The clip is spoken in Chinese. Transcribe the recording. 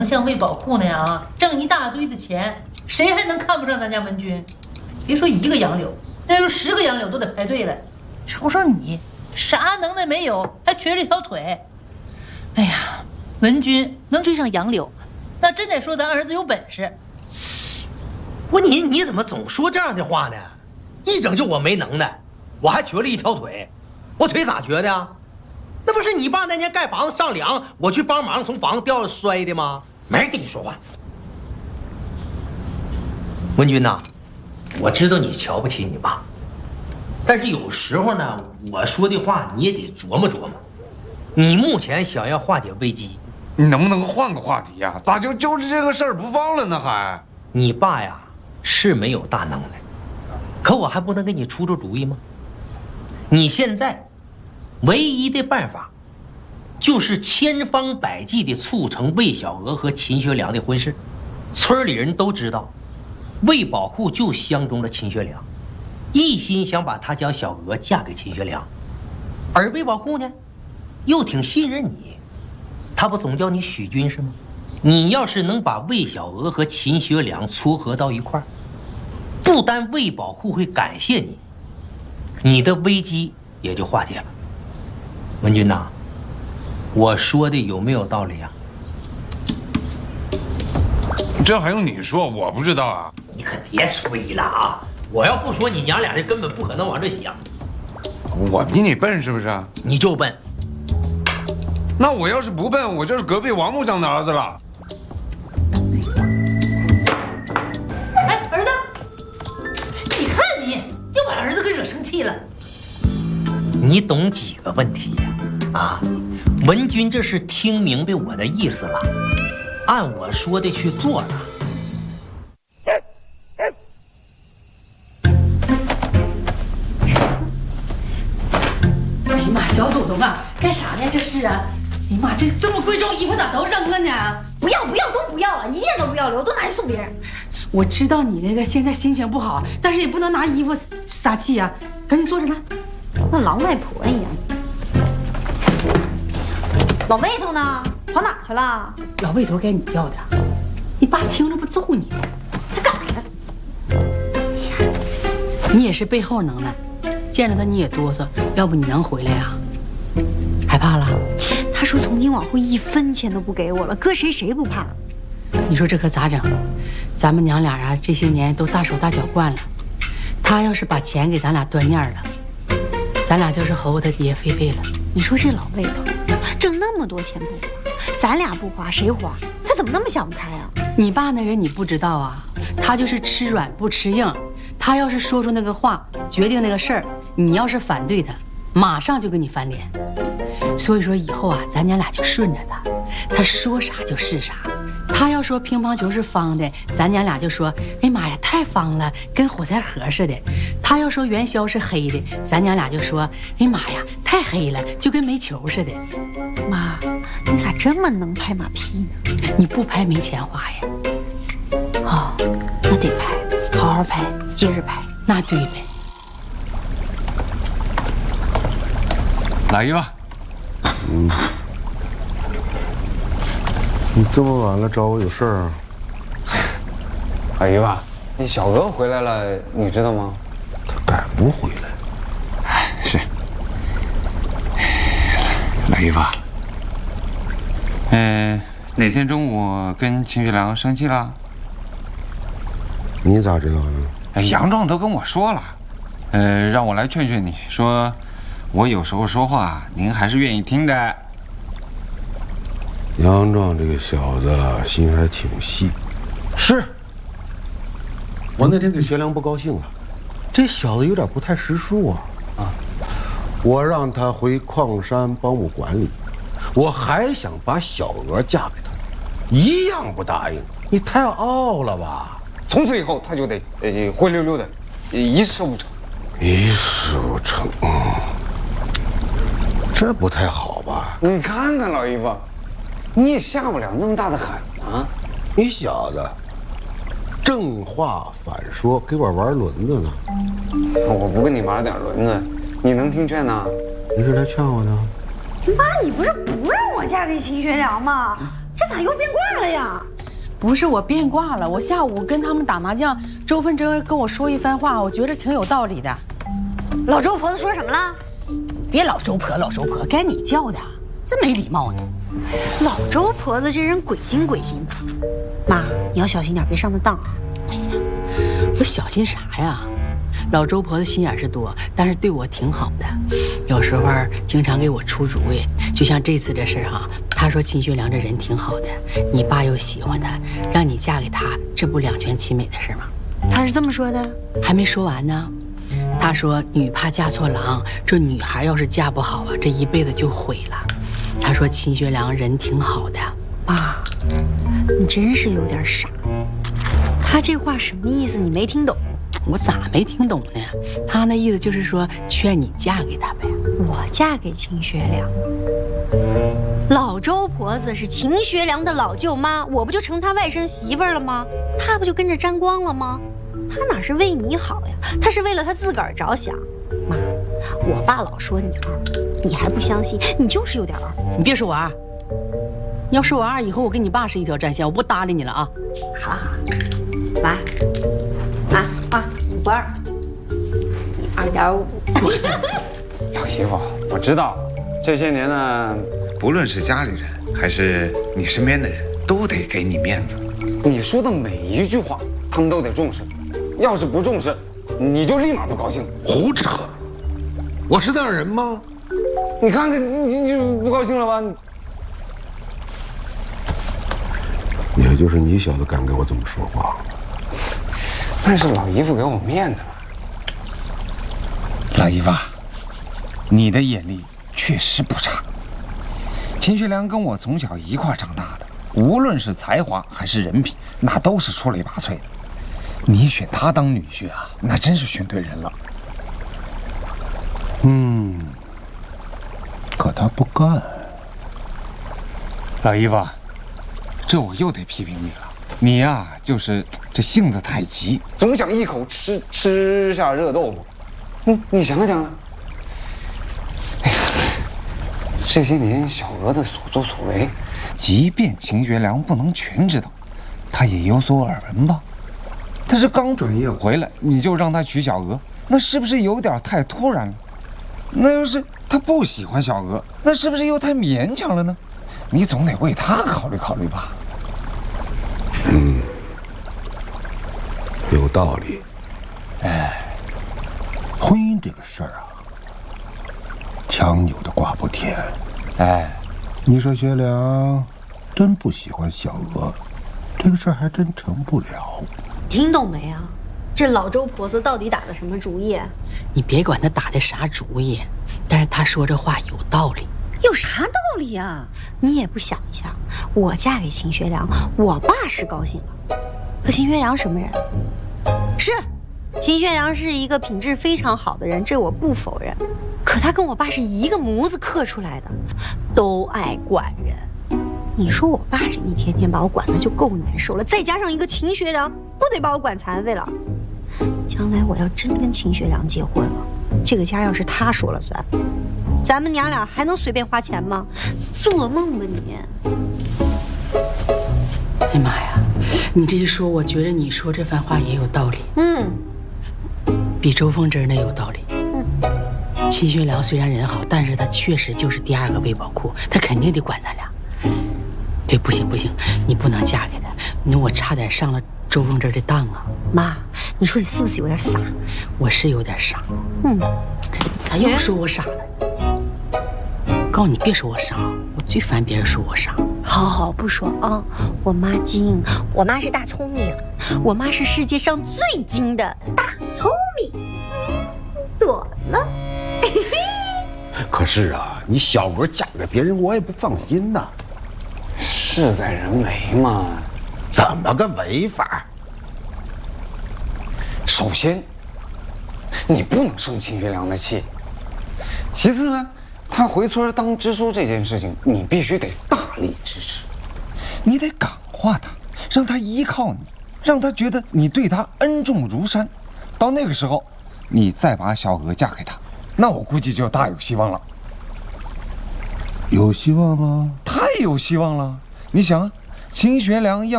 像魏宝库那样啊，挣一大堆的钱，谁还能看不上咱家文君？别说一个杨柳，那就10个杨柳都得排队了。瞅瞅你，啥能耐没有，还瘸了一条腿。哎呀，文君能追上杨柳，那真得说咱儿子有本事。 你怎么总说这样的话呢？一整就我没能耐，我还瘸了一条腿，我腿咋瘸的呀？那不是你爸那年盖房子上梁，我去帮忙从房子掉了摔的吗？没人跟你说话。文君呐，我知道你瞧不起你爸，但是有时候呢，我说的话你也得琢磨琢磨。你目前想要化解危机， 你能不能换个话题呀？咋就揪着这个事儿不放了呢？还你爸呀是没有大能耐，可我还不能给你出主意吗？你现在唯一的办法，就是千方百计地促成魏小娥和秦学良的婚事。村里人都知道，魏宝库就相中了秦学良，一心想把他家小娥嫁给秦学良。而魏宝库呢，又挺信任你，他不总叫你许君是吗？你要是能把魏小娥和秦学良撮合到一块儿，不单魏宝库会感谢你，你的危机也就化解了。文君呐，我说的有没有道理呀？ 这还用你说？我不知道啊。 你可别吹了啊！我要不说，你娘俩这根本不可能往这想。 我比你笨是不是？ 你就笨。 那我要是不笨，我就是隔壁王木匠的儿子了。 哎，儿子，你看你又把儿子给惹生气了。 你懂几个问题呀？啊，文君这是听明白我的意思了，按我说的去做了。 哎呀妈，小祖宗啊，干啥呢？这是啊！哎呀妈，这么贵重衣服咋都扔了呢？ 不要都不要了，一件都不要留，都拿去送别人。 我知道你那个现在心情不好，但是也不能拿衣服撒气呀、赶紧坐着来。 跟老外婆一样。老魏头呢？跑哪去了？ 老魏头该你叫的，你爸听着不揍你吗？ 他干啥的？ 你也是背后能耐，见着他你也哆嗦，要不你能回来呀？害怕了？ 他说从今往后1分钱都不给我了，搁谁不怕？ 你说这可咋整？咱们娘俩啊，这些年都大手大脚惯了，他要是把钱给咱俩断念了，咱俩就是猴他爹狒狒了。 你说这老魏头挣那么多钱不花，咱俩不花谁花？他怎么那么想不开啊？ 你爸那人你不知道啊，他就是吃软不吃硬。他要是说出那个话，决定那个事儿，你要是反对他，马上就跟你翻脸。所以说以后啊，咱娘俩就顺着他，他说啥就是啥。他要说乒乓球是方的，咱娘俩就说，哎妈呀，太方了，跟火柴盒似的。他要说元宵是黑的，咱娘俩就说，哎妈呀，太黑了，就跟煤球似的。 妈，你咋这么能拍马屁呢？ 你不拍没钱花呀。 哦，那得拍，好好拍，接着拍。 那对呗。 来一个。 你这么晚了找我有事儿啊？ 老姨吧，你小娥回来了，你知道吗？ 他赶不回来。 哎，是。老姨吧，哪天中午跟秦学良生气了？ 你咋知道呢？ 哎，杨壮都跟我说了，让我来劝劝你，说我有时候说话您还是愿意听的。 杨壮这个小子心还挺细，是。我那天给学良不高兴了，这小子有点不太识数啊！我让他回矿山帮我管理，我还想把小娥嫁给他，一样不答应。你太傲了吧！ 从此以后他就得灰溜溜的，一事无成。 一事无成，这不太好吧？ 你看看老姨夫，你也下不了那么大的狠啊！ 你小子正话反说，给我玩轮子呢。 我不跟你玩点轮子，你能听劝呐？ 你是来劝我的？ 妈，你不是不让我嫁给秦学良吗？ 这咋又变卦了呀？ 不是我变卦了，我下午跟他们打麻将，周芬珍跟我说一番话，我觉得挺有道理的。 老周婆子说什么了？ 别老周婆，该你叫的，真没礼貌呢。 老周婆子这人鬼精鬼精的，妈，你要小心点，别上当啊！ 哎呀，我小心啥呀？老周婆子心眼是多，但是对我挺好的，有时候经常给我出主意。就像这次这事儿哈，她说秦学良这人挺好的，你爸又喜欢他，让你嫁给他，这不两全其美的事吗？ 她是这么说的， 还没说完呢。她说女怕嫁错郎，这女孩要是嫁不好啊，这一辈子就毁了。她说秦学良人挺好的。 妈，你真是有点傻。他这话什么意思？你没听懂？ 我咋没听懂呢？他那意思就是说劝你嫁给他呗。 我嫁给秦学良，老周婆子是秦学良的老舅妈，我不就成他外甥媳妇了吗？他不就跟着沾光了吗？他哪是为你好呀？他是为了他自个儿着想。妈，我爸老说你二，你还不相信？你就是有点二。 你别说我二，你要说我二，以后我跟你爸是一条战线，我不搭理你了啊。 好，妈。啊，5.2，你2.5。 老姨夫，我知道，这些年呢，不论是家里人还是你身边的人，都得给你面子。你说的每一句话，他们都得重视。要是不重视，你就立马不高兴。 胡扯！我是那样人吗？ 你看看，你不高兴了吧？ 也就是你小子敢跟我这么说话。 那是老姨夫给我面子嘛。老姨夫，你的眼力确实不差。秦学良跟我从小一块长大的，无论是才华还是人品，那都是出类拔萃的。你选他当女婿啊，那真是选对人了。 可他不干。 老姨夫，这我又得批评你了。你呀，就是这性子太急，总想一口吃下热豆腐。你想想，哎呀，这些年小娥的所作所为，即便秦学良不能全知道，他也有所耳闻吧？他是刚转业回来，你就让他娶小娥，那是不是有点太突然了？那要是他不喜欢小娥，那是不是又太勉强了呢？你总得为他考虑考虑吧。 有道理。婚姻这个事儿啊，强扭的瓜不甜。你说学良真不喜欢小娥，这个事儿还真成不了。 听懂没啊？这老周婆子到底打的什么主意？ 你别管他打的啥主意，但是他说这话有道理。 有啥道理啊？你也不想一下，我嫁给秦学良，我爸是高兴了，可秦学良什么人？是，秦学良是一个品质非常好的人，这我不否认。可他跟我爸是一个模子刻出来的，都爱管人。你说我爸这一天天把我管的就够难受了，再加上一个秦学良，不得把我管残废了。将来我要真跟秦学良结婚了，这个家要是他说了算，咱们娘俩还能随便花钱吗？做梦吧你！ 哎妈呀，你这一说，我觉得你说这番话也有道理。比周凤珍那有道理。秦学良虽然人好，但是他确实就是第二个魏宝库，他肯定得管咱俩。对，不行，你不能嫁给他，那我差点上了周凤珍的当啊！ 妈，你说你是不是有点傻？ 我是有点傻。他又说我傻了。告诉你别说我傻，我最烦别人说我傻。 好，不说啊。我妈精，我妈是大聪明，我妈是世界上最精的大聪明。躲了。 可是啊，你小娥嫁给别人，我也不放心呐。 事在人为嘛。 怎么个违法？ 首先，你不能生秦学良的气。其次呢，他回村当支书这件事情，你必须得大力支持。你得感化他，让他依靠你，让他觉得你对他恩重如山。到那个时候，你再把小娥嫁给他，那我估计就大有希望了。 有希望吗？ 太有希望了！你想啊， 秦学良要